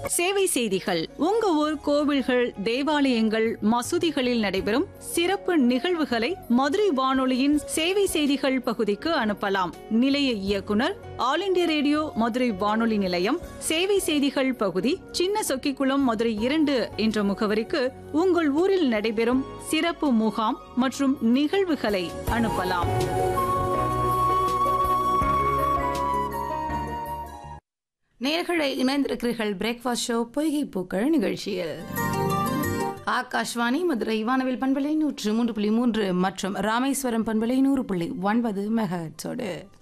சேவை செய்திகள். உங்க ஊர் கோவில்கள், தேவாலயங்கள், மசூதிகளில் நடைபெறும் சிறப்பு நிகழ்வுகளை மதுரை வானொலியின் சேவை செய்திகள் பகுதிக்கு அனுப்பலாம். நிலைய இயக்குனர், ஆல் இண்டியா ரேடியோ மதுரை வானொலி நிலையம், சேவை செய்திகள் பகுதி, சின்ன சொக்கிக்குளம், மதுரை 2 என்ற முகவரிக்கு உங்கள் ஊரில் நடைபெறும் சிறப்பு முகாம் மற்றும் நிகழ்வுகளை அனுப்பலாம். நேயர்களை இணைந்திருக்கிறீர்கள் பிரேக்ஃபாஸ்ட் ஷோ பொய்கை பூக்கள் நிகழ்ச்சியில். ஆகாஷ்வாணி மதுரை வானவில் பண்பலை 103.3 மற்றும் ராமேஸ்வரம் பண்பலை 100.9 மெகாஹெர்ட்ஸோடு